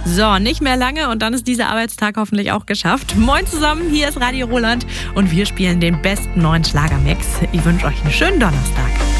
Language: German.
So, nicht mehr lange und dann ist dieser Arbeitstag hoffentlich auch geschafft. Moin zusammen, hier ist Radio Roland und wir spielen den besten neuen Schlagermix. Ich wünsche euch einen schönen Donnerstag.